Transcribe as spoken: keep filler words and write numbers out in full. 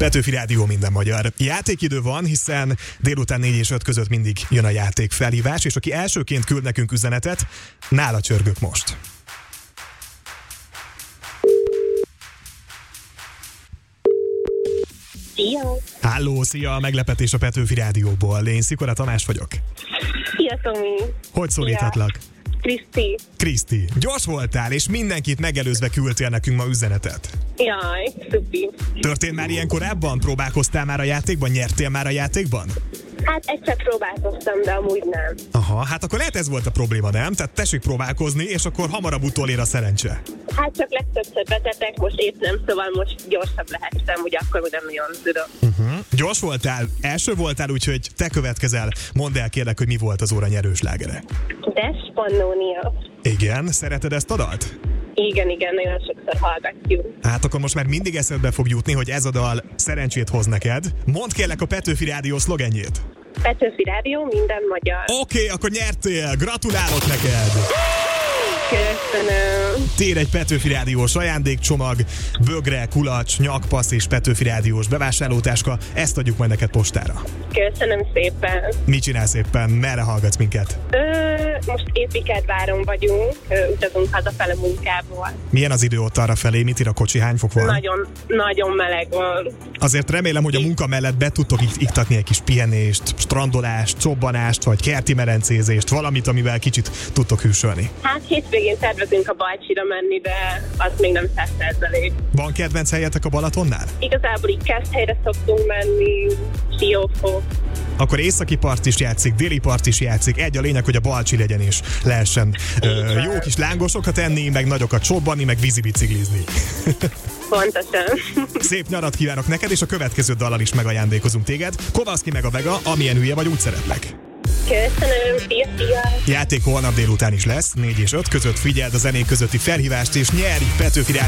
Petőfi Rádió, minden magyar. Játékidő van, hiszen délután négy és öt között mindig jön a játék felhívás, és aki elsőként küld nekünk üzenetet, nála csörgök most. Szia! Halló, szia, meglepetés a Petőfi Rádióból. Én Szikora Tamás vagyok. Szia, Tomi! Hogy szólíthatlak? Kriszti. Kriszti. Gyors voltál, és mindenkit megelőzve küldtél nekünk ma üzenetet. Jaj, szupi. Történt már ilyen korábban? Próbálkoztál már a játékban? Nyertél már a játékban? Hát egyszer próbálkoztam, de amúgy nem. Aha, hát akkor lehet ez volt a probléma, nem? Tehát tessék próbálkozni, és akkor hamarabb utolér a szerencse. Hát csak legtöbbször vezetek, most épp nem, szóval most gyorsabb lehettem, ugye akkor még nem nagyon tudom. Uh-huh. Gyors voltál, első voltál, úgyhogy te következel. Mondd el kérlek, hogy mi volt az óra nyerős slágere. Despannónia. Igen, szereted ezt a dalt? Igen, igen, nagyon sokszor hallgatjuk. Hát akkor most már mindig eszedbe fog jutni, hogy ez a dal szerencsét hoz neked. Mondd kérlek a Petőfi Rádió szlogenjét. Petőfi Rádió, minden magyar. Oké, okay, akkor nyertél! Gratulálok neked! Köszönöm. Tér egy Petőfi Rádiós ajándékcsomag, bögre, kulacs, nyakpassz és Petőfi Rádiós bevásárlótáska. Ezt adjuk majd neked postára. Köszönöm szépen. Mit csinálsz éppen? Merre hallgatsz minket? Ö, most Épikádváron vagyunk, ö, utazunk hazafele munkából. Milyen az idő ott arra felé? Mit ír a kocsi? Hány fok van? Nagyon, nagyon meleg van. Azért remélem, hogy a munka mellett be tudtok iktatni egy kis pihenést, strandolást, csobbanást, vagy kerti merencézést, valamit, amivel kicsit tudtok hűsölni. Hát hétvégén tervezünk a Balcsira menni, de az még nem száz százalék. Van kedvenc helyetek a Balatonnál? Igazából így Keszthelyre szoktunk menni, Siófok. Akkor északi part is játszik, déli part is játszik. Egy a lényeg, hogy a Balcsi legyen és lehessen ö, jó kis lángosokat enni, meg nagyokat csobbanni, meg vízibiciklizni. Pontosan. Szép nyarat kívánok neked, és a következő dallal is megajándékozunk téged. Kovaszki meg a Vega, amilyen hülye vagy, úgy szeretlek. Köszönöm, szia, szia! Játék holnap délután is lesz, négy és öt között. Figyeld a zenék közötti felhívást, és nyerj Petőfi